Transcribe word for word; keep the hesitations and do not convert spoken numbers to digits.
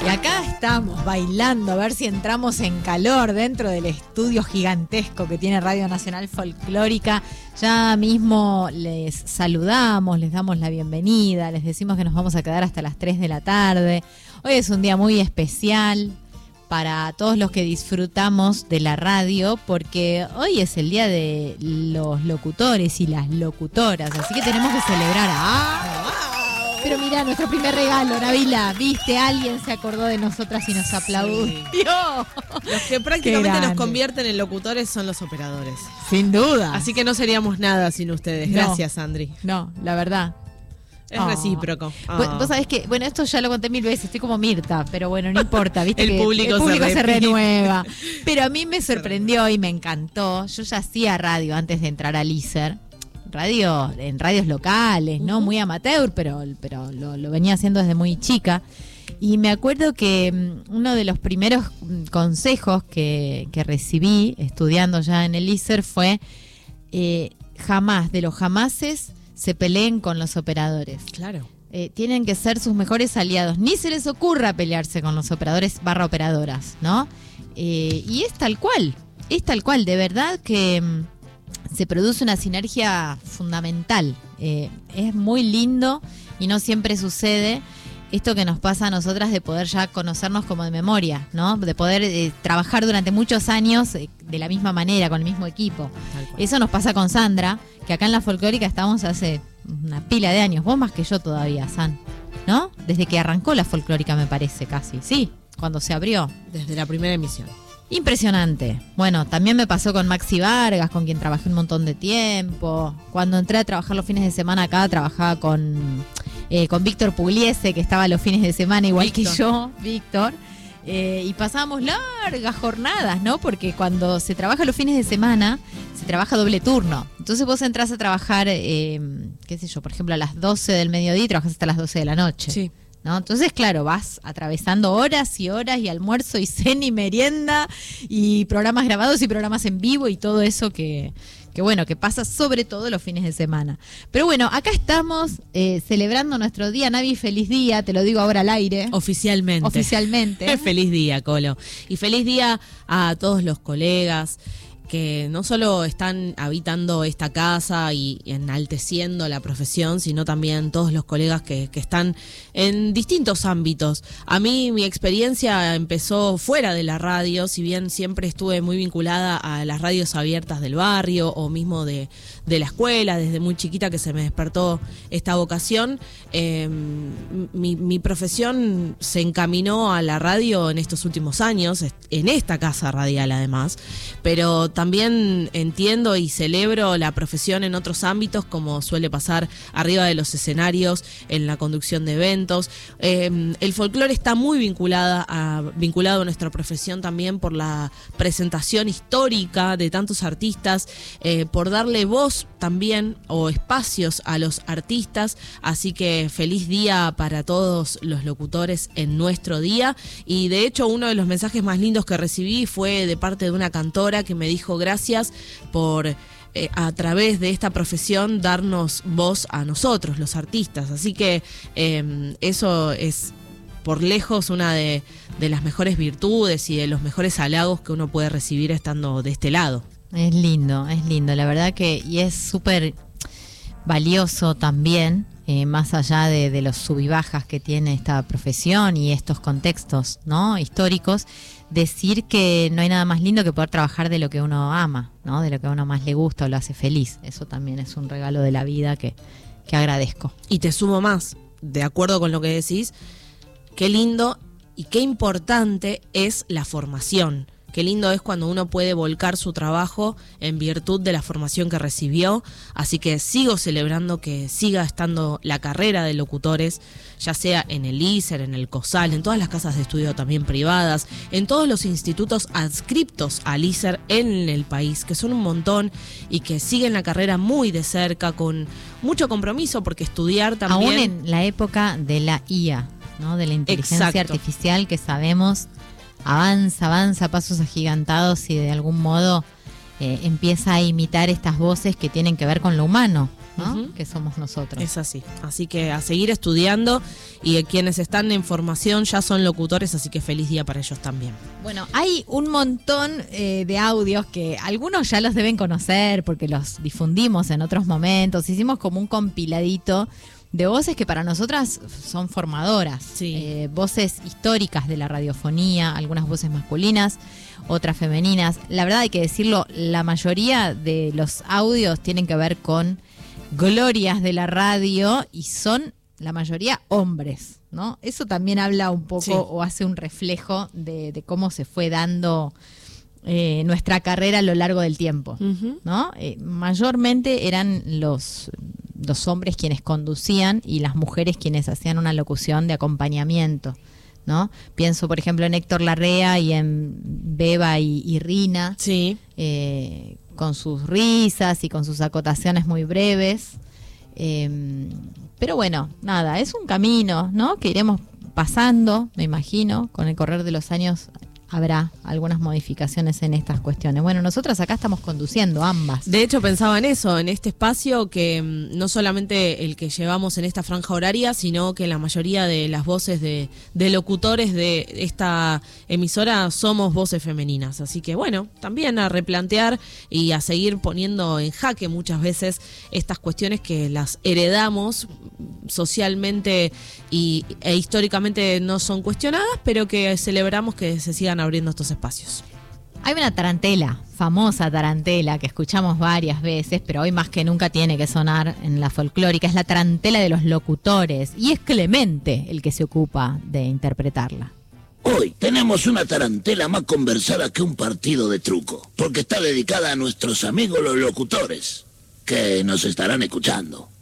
Y acá estamos bailando, a ver si entramos en calor dentro del estudio gigantesco que tiene Radio Nacional Folclórica. Ya mismo les saludamos, les damos la bienvenida, les decimos que nos vamos a quedar hasta las tres de la tarde. Hoy es un día muy especial para todos los que disfrutamos de la radio, porque hoy es el día de los locutores y las locutoras, así que tenemos que celebrar. ¡Ah! Pero mira, nuestro primer regalo, Nabila, viste, alguien se acordó de nosotras y nos aplaudió. Sí. Los que prácticamente nos convierten en locutores son los operadores. Sin duda. Así que no seríamos nada sin ustedes. No, gracias, Andri. No, la verdad. Es oh. recíproco. Oh. Vos, vos sabés que, bueno, esto ya lo conté mil veces, estoy como Mirta, pero bueno, no importa, viste el que público el público se, se renueva. Pero a mí me se sorprendió y me encantó. Yo ya hacía radio antes de entrar al I S E R. Radio, en radios locales, ¿no? Muy amateur, pero, pero lo, lo venía haciendo desde muy chica. Y me acuerdo que um, uno de los primeros consejos que, que recibí estudiando ya en el I S E R fue eh, jamás, de los jamases, se peleen con los operadores. Claro. Eh, tienen que ser sus mejores aliados. Ni se les ocurra pelearse con los operadores barra operadoras, ¿no? Eh, y es tal cual, es tal cual, de verdad que se produce una sinergia fundamental. Eh, es muy lindo y no siempre sucede esto que nos pasa a nosotras de poder ya conocernos como de memoria, ¿no? De poder eh, trabajar durante muchos años eh, de la misma manera, con el mismo equipo. Eso nos pasa con Sandra, que acá en la Folclórica estamos hace una pila de años. Vos más que yo todavía, San, ¿no? Desde que arrancó la Folclórica, me parece, casi. Sí, cuando se abrió. Desde la primera emisión. Impresionante. Bueno, también me pasó con Maxi Vargas, con quien trabajé un montón de tiempo. Cuando entré a trabajar los fines de semana acá, trabajaba con, eh, con Víctor Pugliese, que estaba los fines de semana igual Víctor. que yo, Víctor. Eh, y pasábamos largas jornadas, ¿no? Porque cuando se trabaja los fines de semana, se trabaja doble turno. Entonces vos entrás a trabajar, eh, qué sé yo, por ejemplo, a las doce del mediodía y trabajás hasta las doce de la noche. Sí. ¿No? Entonces, claro, vas atravesando horas y horas y almuerzo y cena y merienda y programas grabados y programas en vivo y todo eso que, que bueno, que pasa sobre todo los fines de semana. Pero bueno, acá estamos eh, celebrando nuestro día. Navi, feliz día, te lo digo ahora al aire. Oficialmente. Oficialmente. Feliz día, Colo. Y feliz día a todos los colegas que no solo están habitando esta casa y enalteciendo la profesión, sino también todos los colegas que, que están en distintos ámbitos. A mí mi experiencia empezó fuera de la radio, si bien siempre estuve muy vinculada a las radios abiertas del barrio o mismo de, de la escuela, desde muy chiquita que se me despertó esta vocación. Eh, mi, mi profesión se encaminó a la radio en estos últimos años, en esta casa radial además, pero también entiendo y celebro la profesión en otros ámbitos, como suele pasar arriba de los escenarios, en la conducción de eventos. Eh, el folclore está muy vinculada a, vinculado a nuestra profesión también por la presentación histórica de tantos artistas, eh, por darle voz también o espacios a los artistas. Así que feliz día para todos los locutores en nuestro día. Y de hecho uno de los mensajes más lindos que recibí fue de parte de una cantora que me dijo: gracias por eh, a través de esta profesión darnos voz a nosotros, los artistas. Así que eh, eso es por lejos una de, de las mejores virtudes y de los mejores halagos que uno puede recibir estando de este lado. Es lindo, es lindo, la verdad que, y es súper valioso también, eh, más allá de, de los sub y bajas que tiene esta profesión y estos contextos, ¿no?, históricos, decir que no hay nada más lindo que poder trabajar de lo que uno ama, ¿no?, de lo que a uno más le gusta o lo hace feliz. Eso también es un regalo de la vida que, que agradezco. Y te sumo más, de acuerdo con lo que decís, qué lindo y qué importante es la formación. Qué lindo es cuando uno puede volcar su trabajo en virtud de la formación que recibió. Así que sigo celebrando que siga estando la carrera de locutores, ya sea en el I S E R, en el COSAL, en todas las casas de estudio también privadas, en todos los institutos adscriptos al I S E R en el país, que son un montón y que siguen la carrera muy de cerca, con mucho compromiso, porque estudiar también... Aún en la época de la I A, ¿no?, de la inteligencia Exacto. artificial, que sabemos... avanza, avanza a pasos agigantados y de algún modo eh, empieza a imitar estas voces que tienen que ver con lo humano, ¿no? Uh-huh. Que somos nosotros. Es así. Así que a seguir estudiando, y quienes están en formación ya son locutores, así que feliz día para ellos también. Bueno, hay un montón eh, de audios que algunos ya los deben conocer porque los difundimos en otros momentos. Hicimos como un compiladito de voces que para nosotras son formadoras. Sí. Eh, voces históricas de la radiofonía, algunas voces masculinas, otras femeninas. La verdad hay que decirlo, la mayoría de los audios tienen que ver con glorias de la radio y son la mayoría hombres, ¿no? Eso también habla un poco, sí, o hace un reflejo de, de cómo se fue dando eh, nuestra carrera a lo largo del tiempo, uh-huh, ¿no? Eh, mayormente eran los, los hombres quienes conducían y las mujeres quienes hacían una locución de acompañamiento, ¿no? Pienso, por ejemplo, en Héctor Larrea y en Beba y, y Rina, sí, eh, con sus risas y con sus acotaciones muy breves. Eh, pero bueno, nada, es un camino, ¿no? Que iremos pasando, me imagino, con el correr de los años habrá algunas modificaciones en estas cuestiones. Bueno, nosotras acá estamos conduciendo ambas. De hecho, pensaba en eso, en este espacio que mm, no solamente el que llevamos en esta franja horaria, sino que la mayoría de las voces de, de locutores de esta emisora somos voces femeninas. Así que bueno, también a replantear y a seguir poniendo en jaque muchas veces estas cuestiones que las heredamos socialmente y, e históricamente no son cuestionadas, pero que celebramos que se sigan abriendo estos espacios. Hay una tarantela, famosa tarantela, que escuchamos varias veces, pero hoy más que nunca tiene que sonar en la folclórica. Es la tarantela de los locutores y es Clemente el que se ocupa de interpretarla. Hoy tenemos una tarantela más conversada que un partido de truco, porque está dedicada a nuestros amigos los locutores, que nos estarán escuchando.